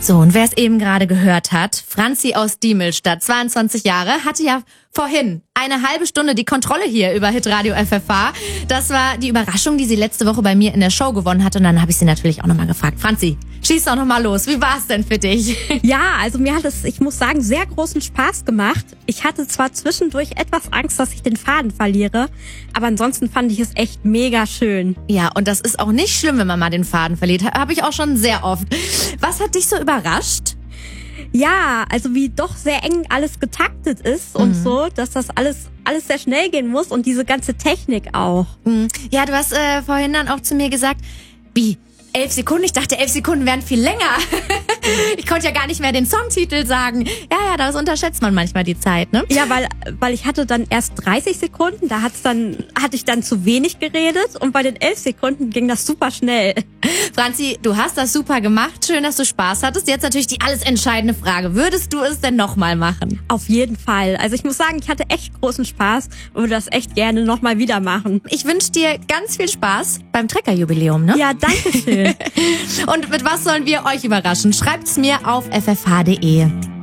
So, und wer es eben gerade gehört hat, Franzi aus Diemelstadt, 22 Jahre, hatte ja vorhin eine halbe Stunde die Kontrolle hier über Hitradio FFH. Das war die Überraschung, die sie letzte Woche bei mir in der Show gewonnen hat. Und dann habe ich sie natürlich auch nochmal gefragt. Franzi, schieß doch nochmal los. Wie war es denn für dich? Ja, also mir hat es, ich muss sagen, sehr großen Spaß gemacht. Ich hatte zwar zwischendurch etwas Angst, dass ich den Faden verliere, aber ansonsten fand ich es echt mega schön. Ja, und das ist auch nicht schlimm, wenn man mal den Faden verliert. Habe ich auch schon sehr oft. Was hat dich so überrascht? Ja, also wie doch sehr eng alles getaktet ist und so, dass das alles sehr schnell gehen muss und diese ganze Technik auch. Ja, du hast vorhin dann auch zu mir gesagt, wie, 11 Sekunden? Ich dachte, 11 Sekunden wären viel länger. Ich konnte ja gar nicht mehr den Songtitel sagen. Ja, das unterschätzt man manchmal die Zeit, ne? Ja, weil ich hatte dann erst 30 Sekunden, da hatte ich dann zu wenig geredet und bei den 11 Sekunden ging das super schnell. Franzi, du hast das super gemacht. Schön, dass du Spaß hattest. Jetzt natürlich die alles entscheidende Frage. Würdest du es denn nochmal machen? Auf jeden Fall. Also ich muss sagen, ich hatte echt großen Spaß und würde das echt gerne nochmal wieder machen. Ich wünsche dir ganz viel Spaß beim Trecker-Jubiläum, ne? Ja, danke schön. Und mit was sollen wir euch überraschen? Schreibt's mir auf ffh.de.